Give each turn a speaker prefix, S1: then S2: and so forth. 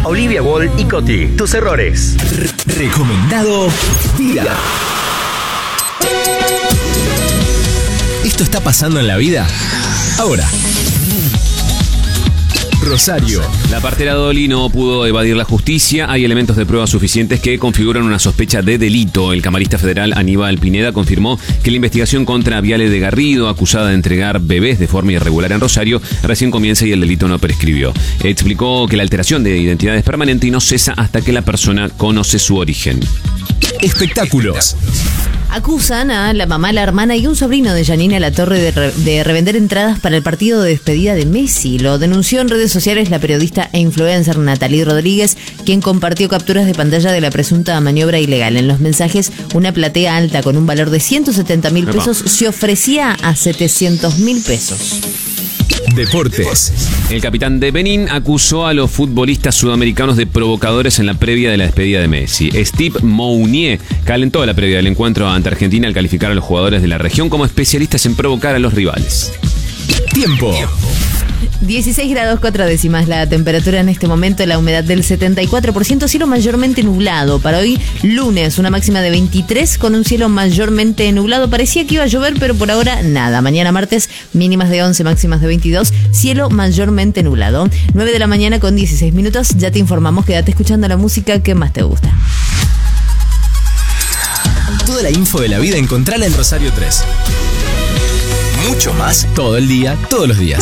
S1: Olivia Wall y Coti. Tus errores.
S2: Recomendado Vida. ¿Esto está pasando en la vida? Ahora. Rosario.
S3: La partera Dolly no pudo evadir la justicia. Hay elementos de prueba suficientes que configuran una sospecha de delito. El camarista federal Aníbal Pineda confirmó que la investigación contra Viale de Garrido, acusada de entregar bebés de forma irregular en Rosario, recién comienza y el delito no prescribió. Explicó que la alteración de identidad es permanente y no cesa hasta que la persona conoce su origen.
S2: Espectáculos.
S4: Acusan a la mamá, la hermana y un sobrino de Janina Latorre de revender entradas para el partido de despedida de Messi. Lo denunció en redes sociales la periodista e influencer Natalie Rodríguez, quien compartió capturas de pantalla de la presunta maniobra ilegal. En los mensajes, una platea alta con un valor de 170.000 pesos se ofrecía a 700.000 pesos.
S2: Deportes.
S3: El capitán de Benín acusó a los futbolistas sudamericanos de provocadores en la previa de la despedida de Messi. Steve Mounier calentó la previa del encuentro ante Argentina al calificar a los jugadores de la región como especialistas en provocar a los rivales.
S2: Tiempo.
S4: 16 grados 4 décimas la temperatura en este momento, la humedad del 74%, cielo mayormente nublado. Para hoy, lunes, una máxima de 23 con un cielo mayormente nublado. Parecía que iba a llover, pero por ahora nada. Mañana martes, mínimas de 11, máximas de 22, cielo mayormente nublado. 9 de la mañana con 16 minutos, ya te informamos, quédate escuchando la música que más te gusta.
S2: Toda la info de la vida encontrala en Rosario 3. Mucho más todo el día, todos los días.